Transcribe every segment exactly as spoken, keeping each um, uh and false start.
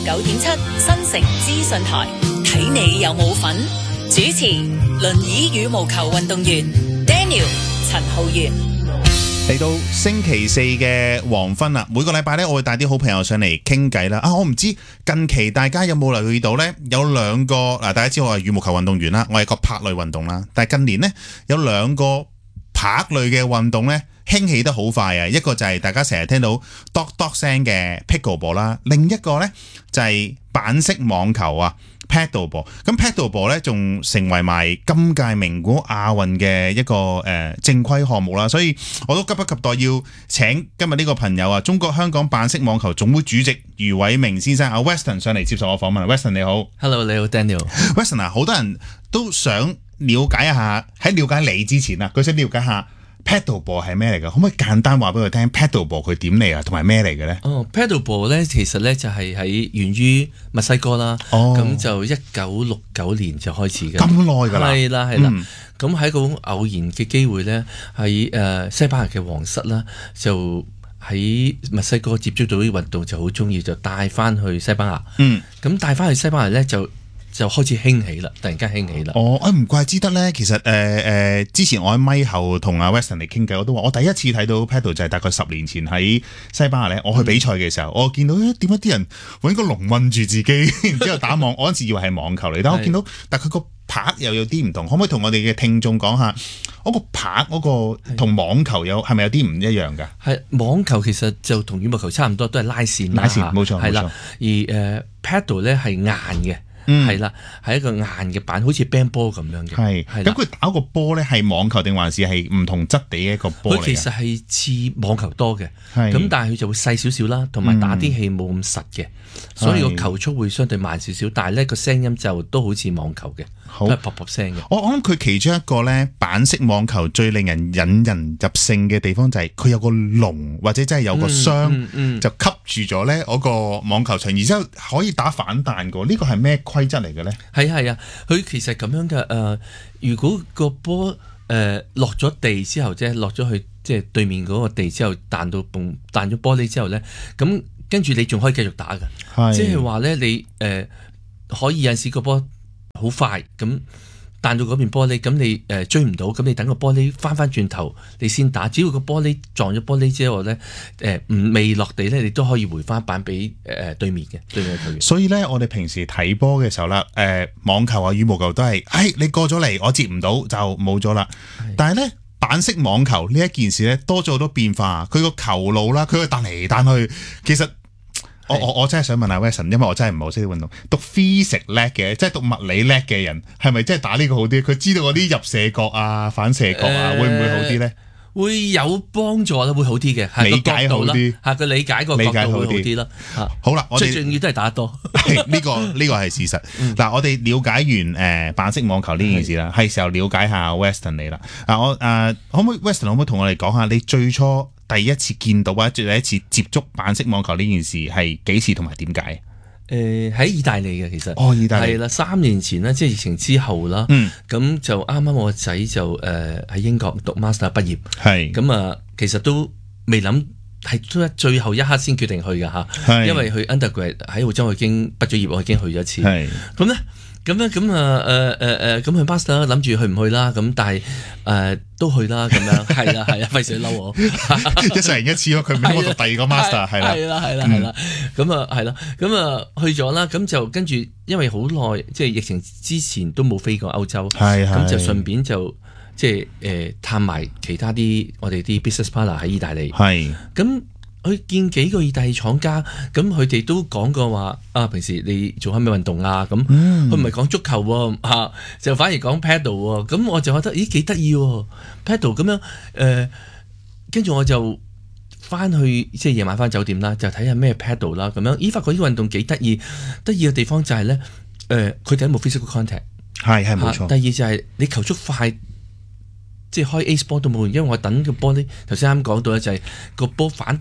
九點七新城資訊台，睇你有冇份。主持輪椅羽毛球運動員 Daniel 陳浩源。 嚟到星期四嘅黃昏啦，每個禮拜咧我會帶啲好朋友上嚟傾偈啦。啊，我唔知近期大家有冇留意到呢？有兩個嗱，大家知我係羽毛球運動員啦，我係個拍類運動啦。但係近年呢，有兩個拍類嘅運動呢，興起得好快啊！一個就係大家成日聽到 dot dot 聲嘅 pickleball 啦，另一個呢就係板式網球啊。Paddleball 咁 Paddleball 咧，仲成為埋今屆名古亞運嘅一個誒、呃、正規項目啦，所以我都急不及待要請今日呢個朋友啊，中國香港板式網球總會主席余偉明先生阿 Weston 上嚟接受我訪問。Weston 你好 ，Hello 你好 Daniel。 Weston 啊，好多人都想了解一下，喺了解你之前啊，佢想了解下。Paddleball 係咩嚟㗎？可唔可以簡單話俾佢聽 Paddleball 佢點嚟啊？同埋咩嚟嘅咧？ 哦 Paddleball 咧其實咧就係喺源於墨西哥啦。哦，咁就一九六九年就開始嘅。 咁耐㗎啦。 係啦係啦。咁喺、嗯、個偶然嘅機會咧，喺誒西班牙嘅皇室啦，就喺墨西哥接觸到啲運動就好中意，就帶翻去西班牙。嗯。咁帶翻去西班牙咧就。就開始興起啦，突然間興起啦。 哦，唔怪之得咧。其實誒誒、呃，之前我喺咪後同阿 Weston 嚟傾偈，我都話我第一次睇到 Paddle 就係大概十年前喺西班牙咧，我去比賽嘅時候，嗯、我見到點解啲人揾個籠韞住自己，然之後打網，我嗰陣時以為係網球嚟，但我見到，但佢個拍又有啲唔同，可唔可以同我哋嘅聽眾講下，嗰、嗰個拍嗰個同網球有係咪有啲唔一樣㗎？ 係網球其實就同羽毛球差唔多，都係拉線， 拉線冇錯， 係啦。而誒、uh, Paddle 咧係硬嘅。嗯，係啦，係一個硬嘅板，好似乒乓波咁樣嘅。係， 咁佢打個波咧，係網球定還是係唔同質地嘅一個波嚟？ 佢其實係似網球多嘅，咁但係佢就會細少少啦，同埋打啲氣冇咁實嘅，所以個球速會相對慢少少，但係咧個聲音就都好似網球嘅，都係噗噗聲嘅。我我諗佢其中一個咧板式網球最令人引人入勝嘅地方就係佢有個籠或者真係有個箱，嗯嗯嗯、就吸住咗咧嗰個網球場，然之後可以打反彈嘅。呢個係咩規則嚟嘅咧？ 係啊係啊，佢其實咁樣嘅誒、呃，如果個波誒落咗地之後，即係落咗去即係對面嗰個地之後彈到蹦彈咗玻璃之後咧，咁跟住你仲可以繼續打嘅，即係話咧你誒、呃、可以有陣時個波好快咁彈到嗰邊玻璃，咁你誒、呃、追唔到，咁你等個玻璃翻翻轉頭你先打，只要個玻璃撞咗玻璃之後咧，誒唔未落地咧，你都可以回翻板俾誒對面嘅對面嘅球員。 所以咧，我哋平時睇波嘅時候啦，誒、呃、網球啊、羽毛球都係，哎你過咗嚟，我接唔到就冇咗啦。但係咧板式網球呢一件事咧，多咗好多變化，佢個球路啦，佢個彈嚟彈去，其實。我我我真係想問下 Weston， 因為我真係唔係好識啲運動，讀 physics 叻嘅，即係讀物理叻嘅人，係咪真係打呢個好啲？佢知道嗰啲入射角啊、反射角啊，會唔會好啲咧？ 會有幫助啦，會好啲嘅， 理解好啲， 嚇佢理解個角度會好啲啦。 好啦，我哋最重要都係打得多， 呢個呢個係事實。嗱、嗯，我哋了解完誒板式網球呢件事啦，係時候了解下 Weston 你啦。啊，我誒、呃、可唔可以 Weston 可唔可以同我哋講下你最初第一次見到或者第一次接觸板式網球呢件事係幾時同埋點解？ 誒喺、呃、意大利嘅其實， 哦，意大利係啦，三年前咧，即係疫情之後啦，咁、嗯、就啱啱我個仔就誒喺、呃、英國讀 master 畢業，係咁啊，其實都未諗係都最後一刻先決定去㗎嚇，因為去 undergrad 喺澳洲我已經畢咗業，我已經去咗一次，係咁咧。咁咧，咁啊，誒誒誒，咁去 master 諗住去唔去啦？咁但係誒、呃、都去啦，咁樣係啦係啊，費事嬲我， 一世人一次咯，佢唔俾我讀第二個 master 係啦， 係啦係啦係啦，咁啊係啦，咁啊去咗啦，咁就跟住因為好耐，即係疫情之前都冇飛過歐洲，係咁就順便就即係誒探埋其他啲我哋啲 business partner 喺意大利，係咁。去見幾個意大利廠家，咁佢哋都講過話啊，平時你做開咩運動啊？咁佢唔係講足球喎、啊啊，就反而講 paddle 喎。咁我就覺得咦幾得意喎 paddle 咁樣誒，跟、呃、住我就翻去即係夜晚翻酒店啦，就睇下咩 paddle 啦咁樣。咦發覺呢個運動幾得意，得意嘅地方就係咧誒，佢第一冇 physical contact，係係冇錯。第二就係你球速快。即係開 ace 波都冇用，因為我等個波呢頭先啱講到咧，就係個波反彈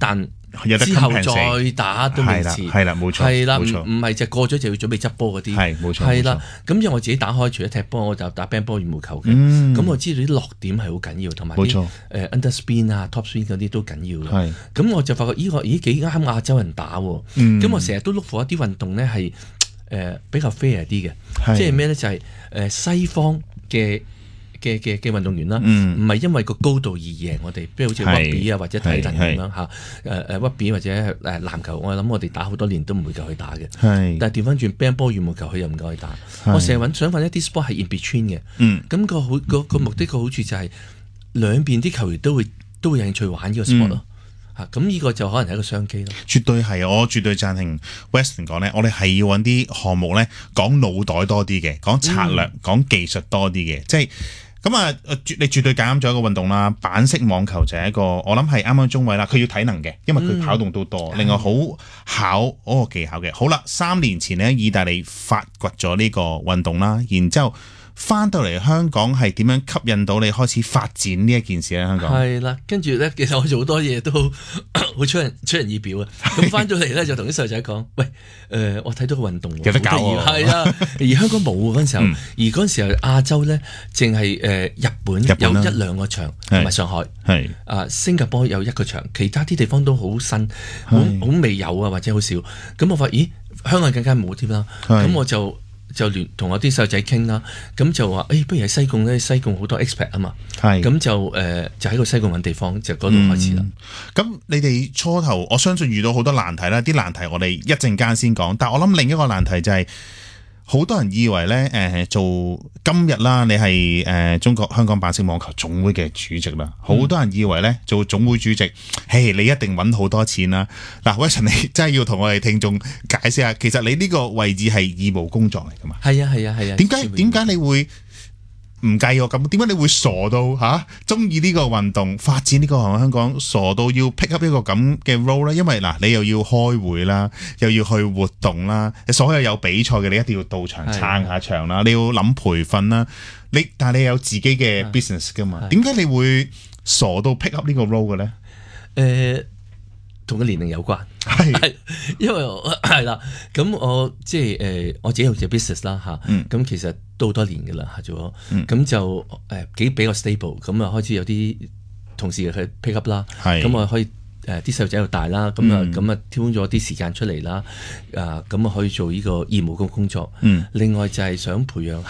有得之後再打都未遲， 係啦，冇錯， 係啦，唔唔係就過咗就要準備執波嗰啲， 係冇錯， 係啦。咁因為我自己打開，除咗踢波，我就打乒乓波、羽毛球嘅。咁、嗯、我知道啲落點係好緊要，同埋啲誒 under spin 啊、top spin 嗰啲都緊要嘅。咁我就發覺呢、這個咦幾啱亞洲人打喎。咁、嗯、我成日都 look for一啲運動咧係誒比較 fair 啲嘅，即係咩咧？就係、是、誒、呃、西方嘅。嘅嘅嘅運動員啦，唔係、嗯、因為個高度而贏我哋，比如好似屈比啊或者體能咁樣嚇，誒誒屈比或者誒籃球，我諗我哋打好多年都唔會夠佢打嘅。是但係調翻轉乒乓波、羽毛球，佢又唔夠佢打。是我成日揾想揾一啲 sport 係 in between 嘅，咁、嗯、個好個個目的個好處就係兩邊啲球員都會都會有興趣玩呢個 sport 咯、嗯。咁呢個就可能係一個商機咯。 絕對係，我絕對贊成 Weston 講咧，我哋係要揾啲項目咧講腦袋多啲嘅，講策略、嗯、講技術多啲嘅，即係。咁啊，你絕對揀啱咗一個運動啦。板式網球就係一個，我諗係啱啱中位啦。佢要體能嘅，因為佢跑動都多。嗯、另外好考嗰個技巧嘅。好啦，三年前呢，意大利發掘咗呢個運動啦，然之後翻到嚟香港係點樣吸引到你開始發展呢一件事咧？香港係啦，跟住咧，其實我做好多嘢都好出人出人意表啊。咁翻到嚟咧，就同啲細路仔講：喂，誒、呃，我睇到個運動， 有得搞喎。 係啊，而香港冇嗰陣時候，嗯、而嗰陣時候亞洲咧，淨係誒日本有一兩個場，同埋上海係啊，新加坡有一個場，其他啲地方都好新，好好未有啊，或者好少。咁我發現，咦，香港更加冇添啦。咁我就。就聯同我啲細路仔傾啦，咁就話誒、欸，不如喺西貢咧，西貢好多 expert 啊嘛，係，咁就誒、呃、就喺個西貢揾地方，就嗰度開始啦。 咁、嗯、你哋初頭，我相信遇到好多難題啦，啲難題我哋一陣間先講，但係我諗另一個難題就係、是。好多人以為咧，誒、呃、做今日啦，你係誒、呃、中國香港板式網球總會嘅主席啦。好、嗯、多人以為咧，做總會主席，嘿，你一定揾好多錢啦。嗱，Weston，你真係要同我哋聽眾解釋下，其實你呢個位置係義務工作嚟噶嘛？係啊，係啊，係啊。點解點解你會唔計我咁？點解你會傻到嚇中意呢個運動發展呢個香港傻到要 pick up 一個咁嘅 role 咧？因為嗱，你又要開會啦，又要去活動啦，所有有比賽嘅你一定要到場撐下場啦，你要諗培訓啦，你但係你有自己嘅 business 噶嘛？點解你會傻到 pick up 呢個 role 嘅咧？誒、呃。 同個年齡有關，係因為係啦，咁我即係誒我自己有隻 business 啦嚇，咁、嗯、其實都好多年嘅啦嚇咗，咁、嗯、就誒幾比較 stable，咁啊開始有啲同事去 pick up 啦，咁我可以誒啲細路仔又大啦，咁啊咁啊挑咗啲時間出嚟啦，啊咁啊可以做呢個義務工工作，嗯、另外就係想培養。